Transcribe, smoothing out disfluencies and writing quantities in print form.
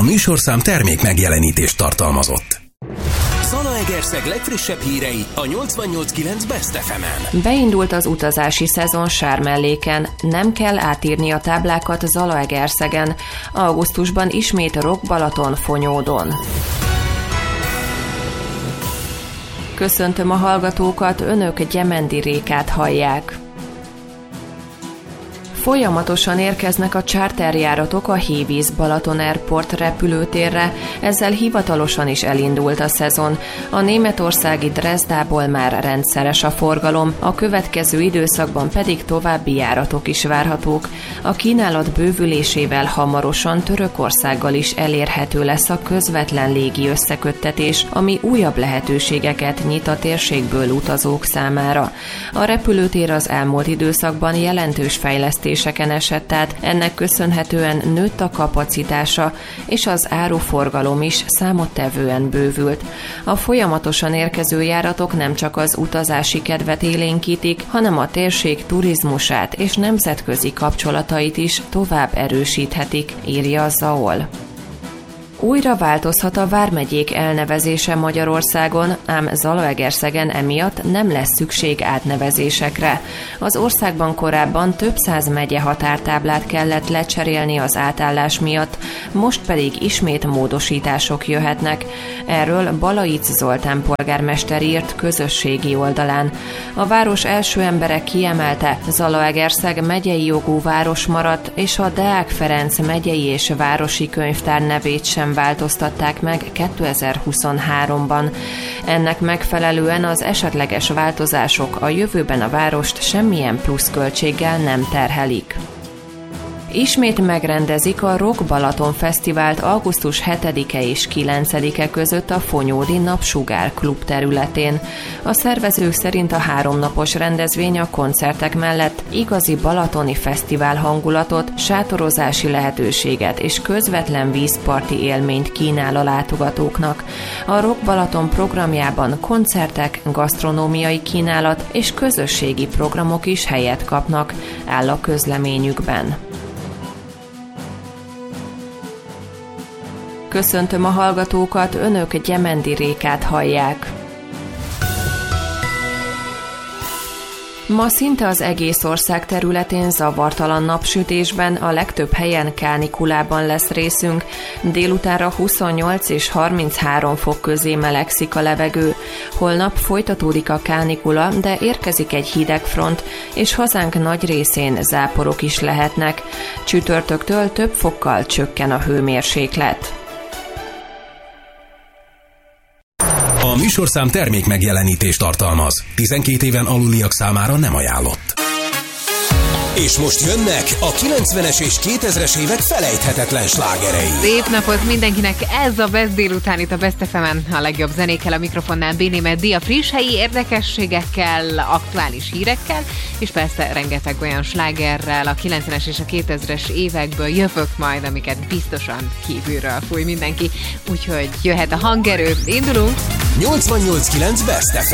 A műsorszám termék megjelenítést tartalmazott. Zalaegerszeg legfrissebb hírei a 88.9 Best FM-en. Beindult az utazási szezon Sármelléken, nem kell átírni a táblákat Zalaegerszegen. Augusztusban ismét Rock Balaton Fonyódon. Köszöntöm a hallgatókat, önök Gyemendi Rékát hallják. Folyamatosan érkeznek a charterjáratok a Hévíz Balaton Airport repülőtérre, ezzel hivatalosan is elindult a szezon. A németországi Dresdából már rendszeres a forgalom, a következő időszakban pedig további járatok is várhatók. A kínálat bővülésével hamarosan Törökországgal is elérhető lesz a közvetlen légi összeköttetés, ami újabb lehetőségeket nyit a térségből utazók számára. A repülőtér az elmúlt időszakban jelentős fejlesztéseken esett át, ennek köszönhetően nőtt a kapacitása, és az áruforgalom is számottevően bővült. A folyamatosan érkező járatok nem csak az utazási kedvet élénkítik, hanem a térség turizmusát és nemzetközi kapcsolatait is tovább erősíthetik, írja Zaol. Újra változhat a vármegyék elnevezése Magyarországon, ám Zalaegerszegen emiatt nem lesz szükség átnevezésekre. Az országban korábban több száz megye határtáblát kellett lecserélni az átállás miatt, most pedig ismét módosítások jöhetnek. Erről Balaic Zoltán polgármester írt közösségi oldalán. A város első embere kiemelte, Zalaegerszeg megyei jogú város maradt, és a Deák Ferenc megyei és városi könyvtár nevét sem változtatták meg 2023-ban. Ennek megfelelően az esetleges változások a jövőben a várost semmilyen pluszköltséggel nem terhelik. Ismét megrendezik a Rock Balaton Fesztivált augusztus 7-e és 9-e között a Fonyódi Napsugár klub területén. A szervezők szerint a 3 napos rendezvény a koncertek mellett igazi balatoni fesztivál hangulatot, sátorozási lehetőséget és közvetlen vízparti élményt kínál a látogatóknak. A Rock Balaton programjában koncertek, gasztronómiai kínálat és közösségi programok is helyet kapnak, áll a közleményükben. Köszöntöm a hallgatókat, önök Gyemendi Rékát hallják. Ma szinte az egész ország területén zavartalan napsütésben, a legtöbb helyen kánikulában lesz részünk. Délutánra 28 és 33 fok közé melegszik a levegő. Holnap folytatódik a kánikula, de érkezik egy hideg front, és hazánk nagy részén záporok is lehetnek. Csütörtöktől több fokkal csökken a hőmérséklet. A műsorszám termék megjelenítést tartalmaz. 12 éven aluliak számára nem ajánlott. És most jönnek a 90-es és 2000-es évek felejthetetlen slágerei. Szép napot mindenkinek, ez a Best délután itt a Best FM-en, a legjobb zenékkel, a mikrofonnál Bénémet Dia, friss helyi érdekességekkel, aktuális hírekkel, és persze rengeteg olyan slágerrel a 90-es és a 2000-es évekből jövök majd, amiket biztosan kívülről fúj mindenki, úgyhogy jöhet a hangerő, indulunk! 88.9 Best FM.